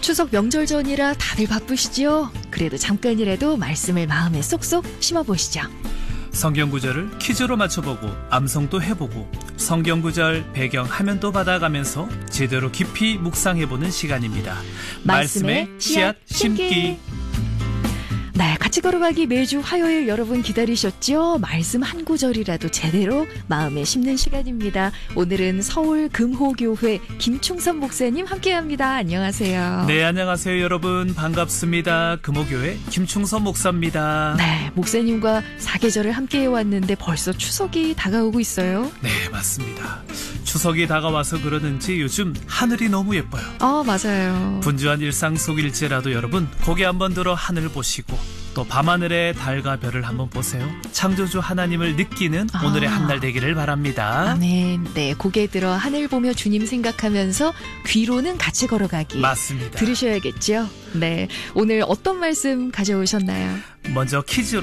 추석 명절 전이라 다들 바쁘시죠? 그래도 잠깐이라도 말씀을 마음에 쏙쏙 심어보시죠. 성경 구절을 퀴즈로 맞춰보고 암송도 해보고 성경 구절 배경 화면도 받아가면서 제대로 깊이 묵상해보는 시간입니다. 말씀의 씨앗 심기. 네, 같이 걸어가기 매주 화요일 여러분 기다리셨죠? 말씀 한 구절이라도 제대로 마음에 심는 시간입니다. 오늘은 서울 금호교회 김충선 목사님 함께합니다. 안녕하세요. 네, 안녕하세요 여러분. 반갑습니다. 금호교회 김충선 목사입니다. 네, 목사님과 사계절을 함께해왔는데 벌써 추석이 다가오고 있어요. 네, 맞습니다. 추석이 다가와서 그러는지 요즘 하늘이 너무 예뻐요. 맞아요. 분주한 일상 속일지라도 여러분 고개 한번 들어 하늘 보시고 또 밤하늘의 달과 별을 한번 보세요. 창조주 하나님을 느끼는 오늘의 한날 되기를 바랍니다. 아멘. 네, 고개 들어 하늘 보며 주님 생각하면서 귀로는 같이 걸어가기. 맞습니다. 들으셔야겠죠? 네, 오늘 어떤 말씀 가져오셨나요? 먼저 퀴즈로